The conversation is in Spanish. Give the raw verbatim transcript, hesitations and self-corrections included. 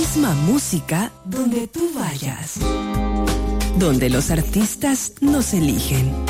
misma música donde tú vayas. Donde los artistas nos eligen.